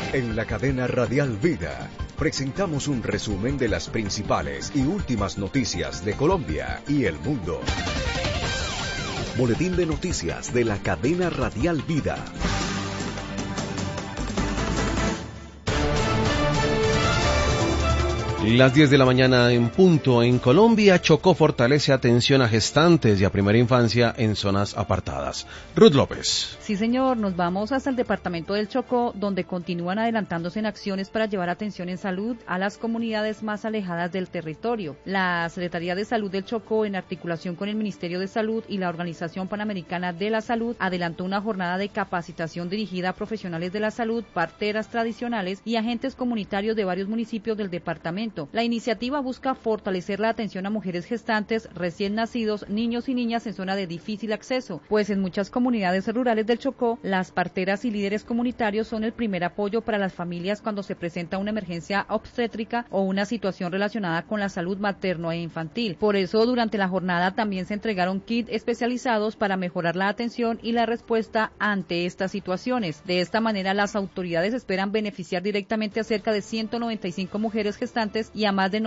En la cadena Radial Vida presentamos un resumen de las principales y últimas noticias de Colombia y el mundo. Boletín de noticias de la cadena Radial Vida. Las 10 de la mañana en punto en Colombia. Chocó fortalece atención a gestantes y a primera infancia en zonas apartadas. Ruth López. Sí, señor, nos vamos hasta el departamento del Chocó, donde continúan adelantándose en acciones para llevar atención en salud a las comunidades más alejadas del territorio. La Secretaría de Salud del Chocó, en articulación con el Ministerio de Salud y la Organización Panamericana de la Salud, adelantó una jornada de capacitación dirigida a profesionales de la salud, parteras tradicionales y agentes comunitarios de varios municipios del departamento. La iniciativa busca fortalecer la atención a mujeres gestantes, recién nacidos, niños y niñas en zona de difícil acceso, pues en muchas comunidades rurales del Chocó, las parteras y líderes comunitarios son el primer apoyo para las familias cuando se presenta una emergencia obstétrica o una situación relacionada con la salud materno e infantil. Por eso, durante la jornada también se entregaron kits especializados para mejorar la atención y la respuesta ante estas situaciones. De esta manera, las autoridades esperan beneficiar directamente a cerca de 195 mujeres gestantes y a más de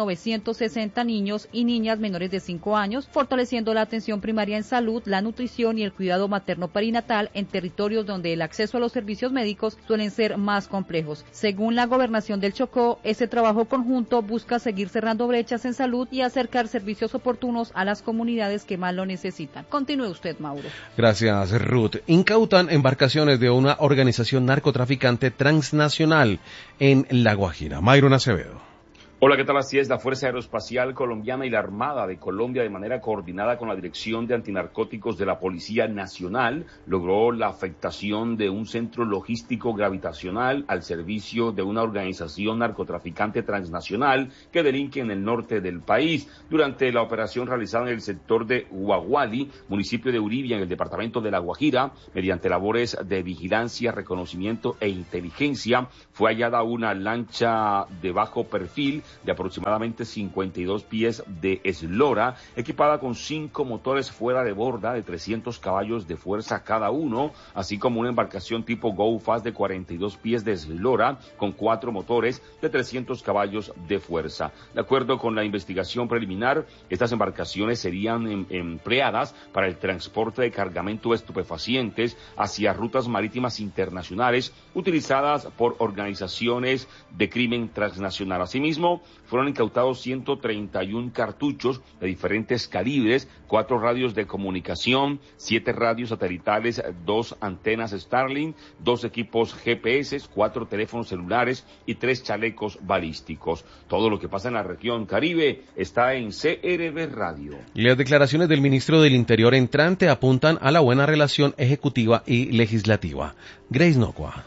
960 niños y niñas menores de 5 años, fortaleciendo la atención primaria en salud, la nutrición y el cuidado materno-perinatal en territorios donde el acceso a los servicios médicos suelen ser más complejos. Según la Gobernación del Chocó, este trabajo conjunto busca seguir cerrando brechas en salud y acercar servicios oportunos a las comunidades que más lo necesitan. Continúe usted, Mauro. Gracias, Ruth. Incautan embarcaciones de una organización narcotraficante transnacional en La Guajira. Mayron Acevedo. Hola, ¿qué tal? Así es, la Fuerza Aeroespacial Colombiana y la Armada de Colombia, de manera coordinada con la Dirección de Antinarcóticos de la Policía Nacional, logró la afectación de un centro logístico gravitacional al servicio de una organización narcotraficante transnacional que delinque en el norte del país. Durante la operación realizada en el sector de Huaguali, municipio de Uribia, en el departamento de La Guajira, mediante labores de vigilancia, reconocimiento e inteligencia, fue hallada una lancha de bajo perfil de aproximadamente 52 pies de eslora, equipada con 5 motores fuera de borda de 300 caballos de fuerza cada uno, así como una embarcación tipo Go Fast de 42 pies de eslora, con 4 motores de 300 caballos de fuerza. De acuerdo con la investigación preliminar, estas embarcaciones serían empleadas para el transporte de cargamento de estupefacientes hacia rutas marítimas internacionales, utilizadas por organizaciones de crimen transnacional. Asimismo, fueron incautados 131 cartuchos de diferentes calibres, 4 radios de comunicación, 7 radios satelitales, 2 antenas Starlink, 2 equipos GPS, 4 teléfonos celulares y 3 chalecos balísticos. Todo lo que pasa en la región Caribe está en CRB Radio. Las declaraciones del ministro del Interior entrante apuntan a la buena relación ejecutiva y legislativa. Grace Nocua.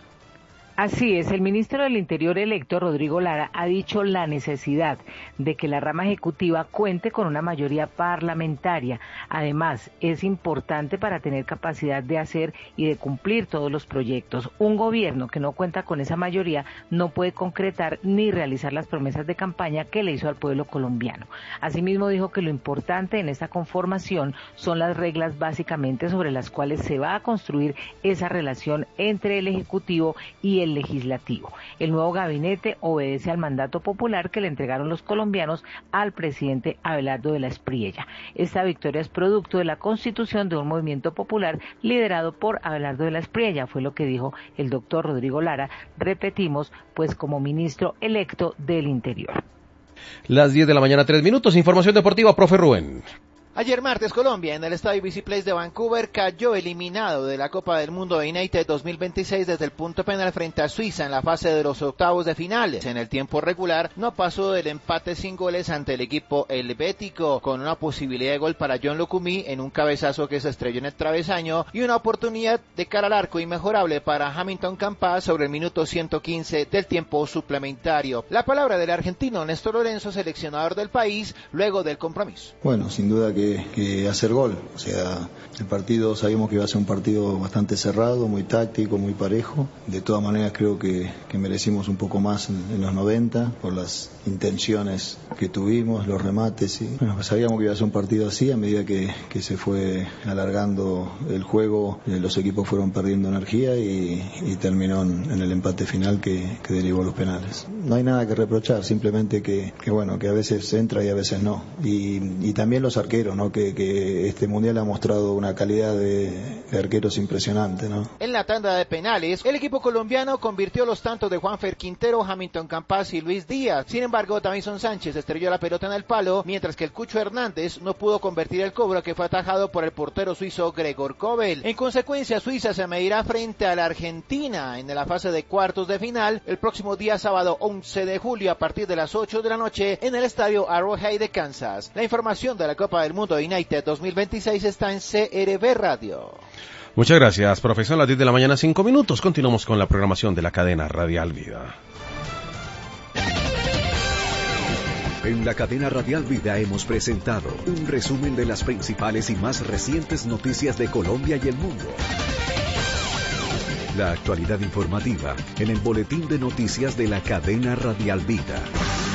Así es, el ministro del Interior electo, Rodrigo Lara, ha dicho la necesidad de que la rama ejecutiva cuente con una mayoría parlamentaria. Además, es importante para tener capacidad de hacer y de cumplir todos los proyectos. Un gobierno que no cuenta con esa mayoría no puede concretar ni realizar las promesas de campaña que le hizo al pueblo colombiano. Asimismo, dijo que lo importante en esta conformación son las reglas básicamente sobre las cuales se va a construir esa relación entre el Ejecutivo y el Legislativo. El nuevo gabinete obedece al mandato popular que le entregaron los colombianos al presidente Abelardo de la Espriella. Esta victoria es producto de la constitución de un movimiento popular liderado por Abelardo de la Espriella, fue lo que dijo el doctor Rodrigo Lara, repetimos, pues como ministro electo del Interior. Las 10 de la mañana, 3 minutos, información deportiva, profe Rubén. Ayer martes, Colombia, en el estadio BC Place de Vancouver, cayó eliminado de la Copa del Mundo de United 2026 desde el punto penal frente a Suiza en la fase de los octavos de finales. En el tiempo regular, no pasó del empate sin goles ante el equipo helvético, con una posibilidad de gol para John Lucumí en un cabezazo que se estrelló en el travesaño y una oportunidad de cara al arco inmejorable para Hamilton Campas sobre el minuto 115 del tiempo suplementario. La palabra del argentino Néstor Lorenzo, seleccionador del país, luego del compromiso. Bueno, sin duda que que hacer gol. O sea, el partido sabíamos que iba a ser un partido bastante cerrado, muy táctico, muy parejo. De todas maneras creo que merecimos un poco más en los 90 por las intenciones que tuvimos, los remates. Y bueno, sabíamos que iba a ser un partido así. A medida que se fue alargando el juego, los equipos fueron perdiendo energía y terminó en el empate final que derivó los penales. No hay nada que reprochar, simplemente que a veces entra y a veces no. Y también los arqueros, ¿no? Que este mundial ha mostrado una calidad de arqueros impresionante, ¿no? En la tanda de penales, el equipo colombiano convirtió los tantos de Juanfer Quintero, Hamilton Campas y Luis Díaz. Sin embargo, Davinson Sánchez estrelló la pelota en el palo, mientras que el Cucho Hernández no pudo convertir el cobro, que fue atajado por el portero suizo Gregor Kobel. En consecuencia, Suiza se medirá frente a la Argentina en la fase de cuartos de final el próximo día sábado 11 de julio a partir de las 8 de la noche en el estadio Arrowhead de Kansas. La información de la Copa del Mundo United 2026 está en CRB Radio. Muchas gracias, profesor. A las 10 de la mañana, 5 minutos. Continuamos con la programación de la cadena Radial Vida. En la cadena Radial Vida hemos presentado un resumen de las principales y más recientes noticias de Colombia y el mundo. La actualidad informativa en el boletín de noticias de la cadena Radial Vida.